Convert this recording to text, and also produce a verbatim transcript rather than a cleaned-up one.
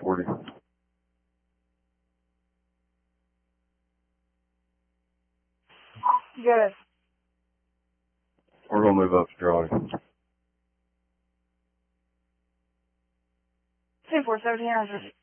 forty. Good. We're going to move up to Charlie. ten four, seventeen hundred.